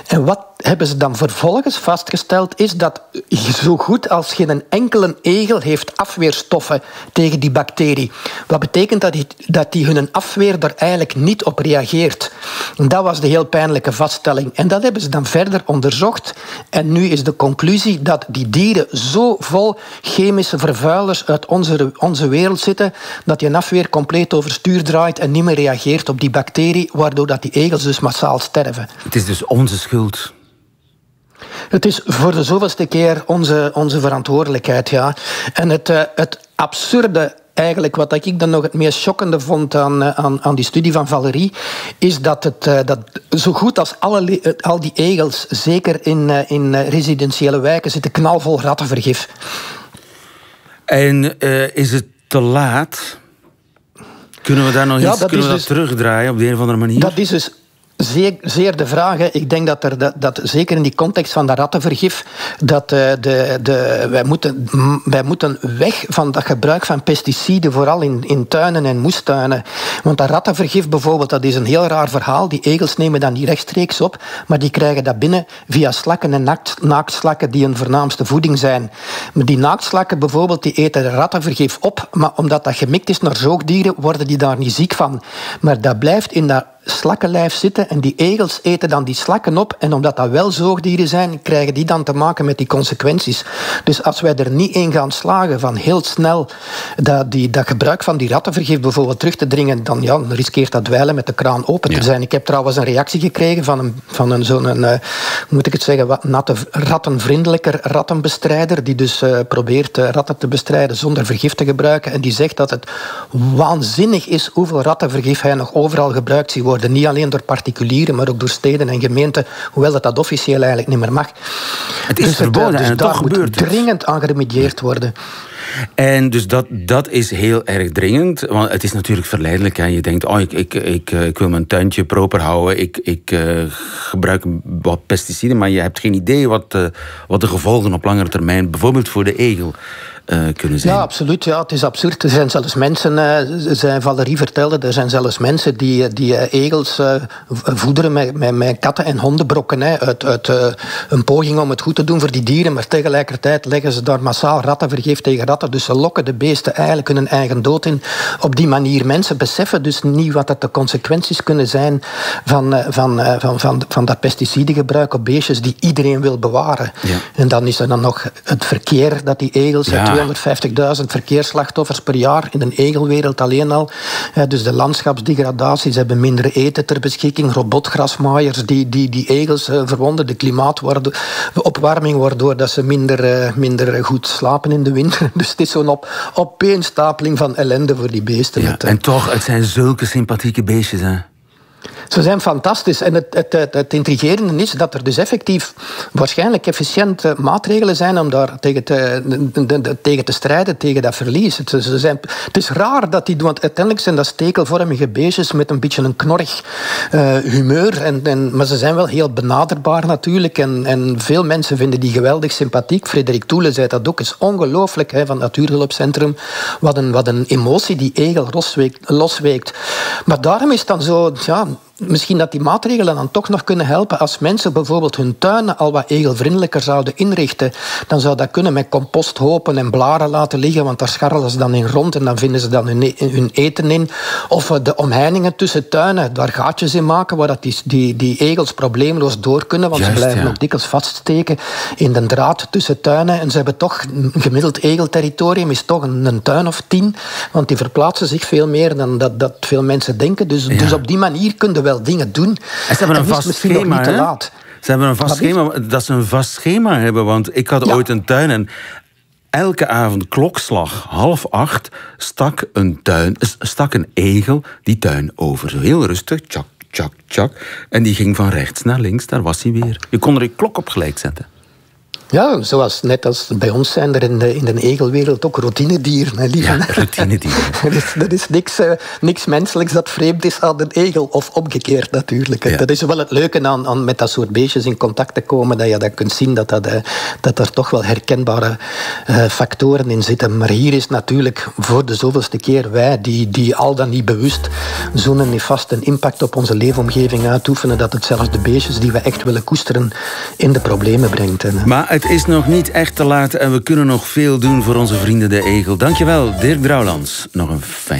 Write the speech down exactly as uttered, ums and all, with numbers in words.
En wat hebben ze dan vervolgens vastgesteld, is dat zo goed als geen enkele egel heeft afweerstoffen tegen die bacterie. Wat betekent dat die, dat die hun afweer er eigenlijk niet op reageert. En dat was de heel pijnlijke vaststelling. En dat hebben ze dan verder onderzocht. En nu is de conclusie dat die dieren zo vol chemische vervuilers uit onze, onze wereld zitten, dat die afweer compleet overstuur draait en niet meer reageert op die bacterie, waardoor dat die egels dus massaal sterven. Het is dus onze schuld. Het is voor de zoveelste keer onze, onze verantwoordelijkheid, ja. En het, uh, het absurde, eigenlijk, wat ik dan nog het meest schokkende vond aan, aan, aan die studie van Valérie, is dat, het, uh, dat zo goed als alle, al die egels, zeker in, uh, in residentiële wijken, zitten knalvol rattenvergif. En uh, is het te laat? Kunnen we daar nog ja, iets dat kunnen we dat dus, terugdraaien op de een of andere manier? Dat is dus Zeer, zeer de vraag. Hè. Ik denk dat, er, dat, dat zeker in die context van dat rattenvergif, dat uh, de, de, wij, moeten, wij moeten weg van dat gebruik van pesticiden, vooral in, in tuinen en moestuinen. Want dat rattenvergif bijvoorbeeld, dat is een heel raar verhaal. Die egels nemen dat niet rechtstreeks op, maar die krijgen dat binnen via slakken en naakt, naaktslakken die hun voornaamste voeding zijn. Maar die naaktslakken bijvoorbeeld, die eten de rattenvergif op, maar omdat dat gemikt is naar zoogdieren, worden die daar niet ziek van. Maar dat blijft in dat slakkenlijf zitten en die egels eten dan die slakken op en omdat dat wel zoogdieren zijn, krijgen die dan te maken met die consequenties. Dus als wij er niet in gaan slagen van heel snel dat, die, dat gebruik van die rattenvergif bijvoorbeeld terug te dringen, dan, ja, dan riskeert dat dweilen met de kraan open te ja. zijn. Ik heb trouwens een reactie gekregen van, een, van een, zo'n, een, uh, hoe moet ik het zeggen, wat natte, rattenvriendelijker rattenbestrijder, die dus uh, probeert uh, ratten te bestrijden zonder vergif te gebruiken. En die zegt dat het waanzinnig is hoeveel rattenvergif hij nog overal gebruikt ziet worden. Niet alleen door particulieren, maar ook door steden en gemeenten, hoewel dat, dat officieel eigenlijk niet meer mag. Het is dus verboden het, dus en daar toch moet gebeurt het. dringend aan geremedieerd worden. En dus dat, dat is heel erg dringend. Want het is natuurlijk verleidelijk. Hè. Je denkt, oh, ik, ik, ik, ik wil mijn tuintje proper houden. Ik, ik uh, gebruik wat pesticiden. Maar je hebt geen idee wat, uh, wat de gevolgen op langere termijn, bijvoorbeeld voor de egel, Uh, kunnen zijn. Ja, absoluut. Ja, het is absurd. Er zijn zelfs mensen, uh, zijn Valérie vertelde, er zijn zelfs mensen die, die uh, egels uh, voederen met, met, met katten- en hondenbrokken. Hè, uit, uit uh, een poging om het goed te doen voor die dieren, maar tegelijkertijd leggen ze daar massaal rattenvergif tegen ratten. Dus ze lokken de beesten eigenlijk hun eigen dood in. Op die manier. Mensen beseffen dus niet wat dat de consequenties kunnen zijn van, uh, van, uh, van, van, van dat pesticidengebruik op beestjes die iedereen wil bewaren. Ja. En dan is er dan nog het verkeer dat die egels... Ja. tweehonderdvijftigduizend verkeersslachtoffers per jaar in de egelwereld alleen al. Dus de landschapsdegradatie, ze hebben minder eten ter beschikking, robotgrasmaaiers die, die, die egels verwonden, de klimaatopwarming waardoor dat ze minder, minder goed slapen in de winter. Dus het is zo'n op, opeenstapeling van ellende voor die beesten. Ja, en toch, het zijn zulke sympathieke beestjes, hè? Ze zijn fantastisch. En het, het, het, het intrigerende is dat er dus effectief waarschijnlijk efficiënte maatregelen zijn om daar tegen te, de, de, de, tegen te strijden, tegen dat verlies. Het, ze zijn, het is raar dat die doen, want uiteindelijk zijn dat stekelvormige beestjes met een beetje een knorrig uh, humeur. En, en, maar ze zijn wel heel benaderbaar natuurlijk. En, en veel mensen vinden die geweldig sympathiek. Frederik Toele zei dat ook. Het is ongelooflijk hè, van het Natuurhulpcentrum. Wat een, wat een emotie die egel losweekt, losweekt. Maar daarom is het dan zo... Ja, misschien dat die maatregelen dan toch nog kunnen helpen als mensen bijvoorbeeld hun tuinen al wat egelvriendelijker zouden inrichten. Dan zou dat kunnen met composthopen en blaren laten liggen, want daar scharrelen ze dan in rond en dan vinden ze dan hun, hun eten in. Of de omheiningen tussen tuinen, daar gaatjes in maken waar dat die, die, die egels probleemloos door kunnen, want Juist, ze blijven ja. ook dikwijls vaststeken in de draad tussen tuinen. En ze hebben toch een gemiddeld egelterritorium, is toch een, een tuin of tien, want die verplaatsen zich veel meer dan dat, dat veel mensen denken. Dus, ja. dus op die manier kunnen wel dingen doen. En ze hebben een vast schema, te laat. Ze hebben een vast dat schema, is... dat ze een vast schema hebben. Want ik had ja. ooit een tuin en elke avond klokslag half acht stak een tuin, stak een egel die tuin over. Zo heel rustig, tjak, tjak, tjak. En die ging van rechts naar links, daar was hij weer. Je kon er een klok op gelijk zetten. Ja, zoals net als bij ons zijn er in de, in de egelwereld ook routinedieren. Hè, lieve. Ja, routinedieren. er is, er is niks, uh, niks menselijks dat vreemd is aan een egel, of omgekeerd natuurlijk. Ja. Dat is wel het leuke aan, aan met dat soort beestjes in contact te komen, dat je dat kunt zien, dat, dat, uh, dat er toch wel herkenbare uh, factoren in zitten. Maar hier is natuurlijk voor de zoveelste keer wij, die, die al dan niet bewust zo'n nefaste impact op onze leefomgeving uitoefenen, dat het zelfs de beestjes die we echt willen koesteren in de problemen brengt. Hè. Maar het is nog niet echt te laat en we kunnen nog veel doen voor onze vrienden de egel. Dankjewel, Dirk Drouwlands. Nog een fijn